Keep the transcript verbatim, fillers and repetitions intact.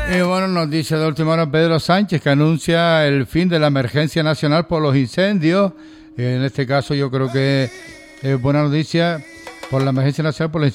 Y bueno, noticia de última hora, Pedro Sánchez, que anuncia el fin de la emergencia nacional por los incendios. En este caso yo creo que es buena noticia por la emergencia nacional por los